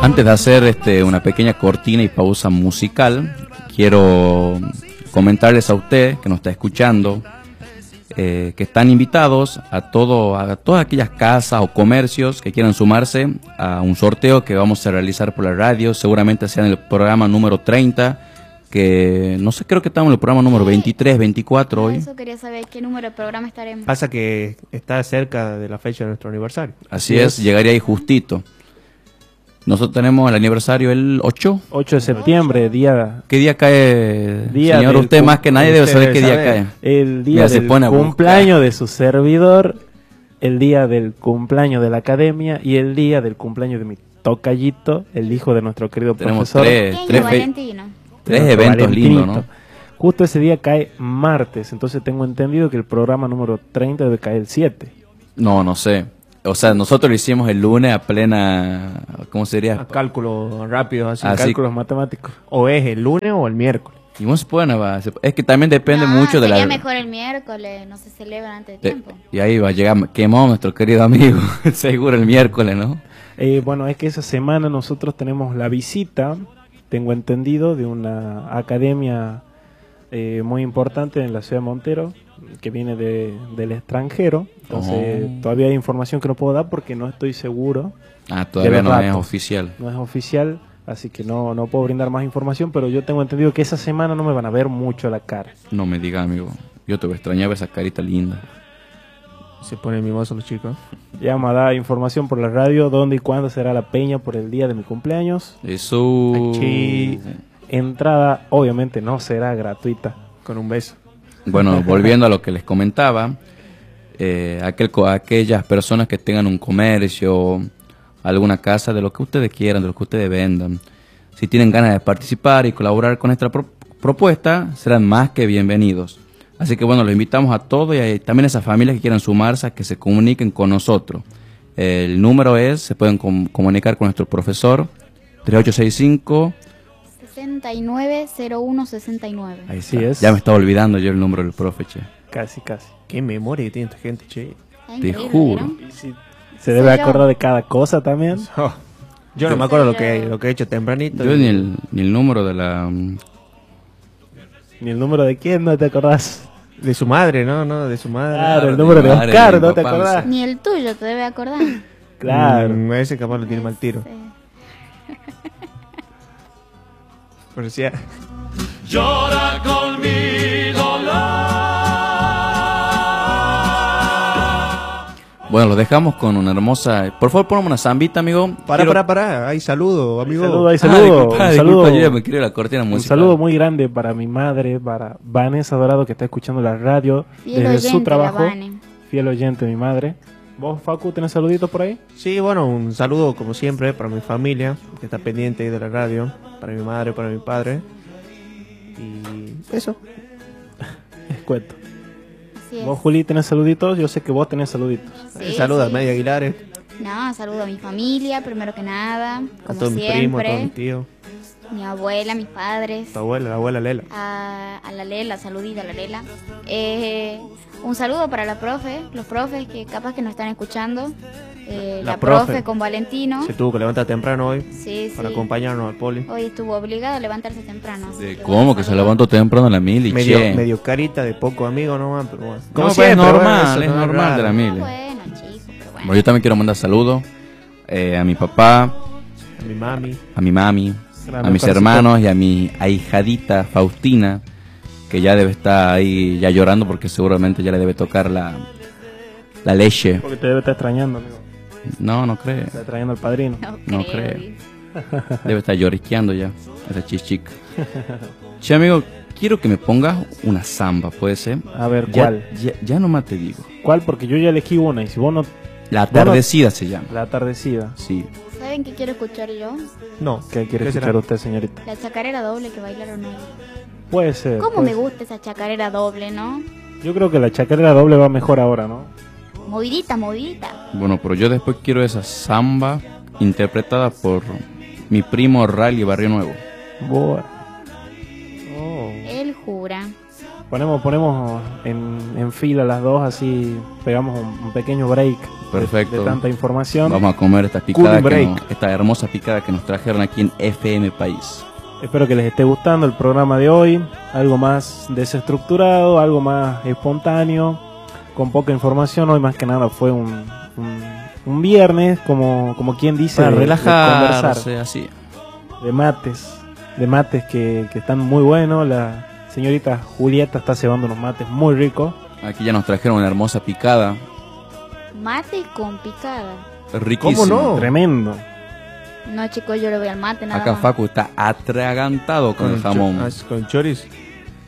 Antes de hacer una pequeña cortina y pausa musical, quiero comentarles a usted que nos está escuchando que están invitados a todas aquellas casas o comercios que quieran sumarse a un sorteo que vamos a realizar por la radio, seguramente sea en el programa número 30, que no sé, creo que estamos en el programa número 23, 24 hoy. Eso quería saber qué número de programa estaremos. Pasa que está cerca de la fecha de nuestro aniversario. Así es, llegaría ahí justito. Nosotros tenemos el aniversario el 8. 8 de septiembre, día... ¿Qué día cae, Día señor? del Usted más que nadie debe saber qué día saber. cae. El día Mira, se del pone a cumpleaños de su servidor, el día del cumpleaños de la academia y el día del cumpleaños de mi tocallito, el hijo de nuestro querido Tenemos profesor. Pequeño Valentino. tres nuestro eventos Valentinito. lindos, ¿no? Justo ese día cae martes, entonces tengo entendido que el programa número 30 debe caer el 7. No sé. O sea, nosotros lo hicimos el lunes a plena... ¿Cómo sería? A cálculos rápidos, así. Así. Cálculos matemáticos. O es el lunes o el miércoles. Y vos se pueden, es que también depende mucho de sería la... mejor el miércoles, no se celebra antes de tiempo. Y ahí va a llegar, quemó nuestro querido amigo, seguro el miércoles, ¿no? Bueno, es que esa semana nosotros tenemos la visita, tengo entendido, de una academia muy importante en la ciudad de Montero, que viene del extranjero. Entonces todavía hay información que no puedo dar porque no estoy seguro. Todavía de los no es datos. oficial. No es oficial, así que no puedo brindar más información, pero yo tengo entendido que esa semana no me van a ver mucho la cara. No me diga, amigo. Yo te voy a extrañar esa carita linda. Se ponen mimosos los chicos. Ya me da información por la radio dónde y cuándo será la peña por el día de mi cumpleaños. Eso... Achí. Entrada obviamente no será gratuita. Con un beso. Bueno, volviendo a lo que les comentaba, aquellas personas que tengan un comercio, alguna casa, de lo que ustedes quieran, de lo que ustedes vendan, si tienen ganas de participar y colaborar con esta propuesta, serán más que bienvenidos. Así que bueno, los invitamos a todos y también a esas familias que quieran sumarse a que se comuniquen con nosotros. El número se pueden comunicar con nuestro profesor, 3865... 690169. Ahí Así está. es. Ya me estaba olvidando yo el número del profe, che. Casi. Qué memoria que tiene esta gente, che. Está Te increíble, juro. ¿vieron? Y si se debe acordar de cada cosa también. Oh, yo no me acuerdo lo que he hecho tempranito. Yo ni el número de la... Ni el número de quién, no te acordás. De su madre, ¿no? De su madre. Claro, el de número de mi madre, Oscar, de mi no te papá, acordás. Ni el tuyo te debe acordar. Claro. Ese capaz lo tiene mal tiro. Sí. Pero sí, Llora con mi dolor. Bueno, los dejamos con una hermosa... Por favor, ponme una zambita, amigo. Para. Hay saludo, amigo. Hay saludo. Disculpa, Un saludo. yo ya me quiero la cortina musical. Un saludo muy grande para mi madre, para Vanessa Dorado, que está escuchando la radio Fiel desde oyente, su la trabajo. Vane. Fiel oyente, mi madre. ¿Vos, Facu, tenés saluditos por ahí? Sí, bueno, un saludo como siempre para mi familia, que está pendiente ahí de la radio, para mi madre, para mi padre. Y eso. Escueto. Así es. ¿Vos, Juli, tenés saluditos? Yo sé que vos tenés saluditos. Sí, Saluda sí. a Media Aguilares, No, saludo a mi familia, primero que nada, a como todos mis primos, a todos siempre. mis tíos, Mi abuela, mis padres. tu abuela, la abuela Lela. A la Lela, saludita a la Lela. Un saludo para la profe, los profes que capaz que nos están escuchando. La profe con Valentino. Se tuvo que levantar temprano hoy Sí, para sí. acompañarnos al poli. Hoy estuvo obligado a levantarse temprano. así que ¿Cómo? un Que se saludo. levantó temprano la mili, che. Medio carita de poco amigo nomás, pero bueno. Como siempre, es normal, bueno, eso es no normal raro. de la mili. Bueno, chicos, pero bueno. Bueno, yo también quiero mandar saludos a mi papá, A mi mami. a mi mami, Grande a mis Francisco. hermanos y a mi ahijadita Faustina, que ya debe estar ahí ya llorando porque seguramente ya le debe tocar la leche. Porque te debe estar extrañando, amigo. No Te cree. está extrañando al padrino. No creo. creo. Debe estar lloriqueando ya, esa chichica. Che, amigo, quiero que me pongas una samba, ¿puede ser? A ver, Ya, ¿cuál? ya nomás te digo. ¿Cuál? Porque yo ya elegí una y si vos no... La atardecida se llama. La atardecida. Sí. ¿Saben qué quiero escuchar yo? No. ¿Qué quiere ¿Qué escuchar será? usted, señorita? La chacarera doble que bailaron hoy. Puede ser. ¿Cómo puede me ser. gusta esa chacarera doble, no? Yo creo que la chacarera doble va mejor ahora, ¿no? Movidita, movidita. Bueno, pero yo después quiero esa samba interpretada por mi primo Rally Barrio Nuevo. Boa. Oh. Él jura. Ponemos en fila las dos, así pegamos un pequeño break. Perfecto. De tanta información. Vamos a comer esta picada, break. esta hermosa picada que nos trajeron aquí en FM País. Espero que les esté gustando el programa de hoy. Algo más desestructurado, algo más espontáneo, con poca información. Hoy más que nada fue un viernes, como quien dice, para relajarse, conversar. así. De mates que están muy buenos. La señorita Julieta está cebando unos mates muy ricos. Aquí ya nos trajeron una hermosa picada. Mate con picada. Riquísimo. ¿Cómo no? Tremendo. No, chicos, yo le voy al mate nada Acá más. Facu está atragantado con el jamón. Con choris.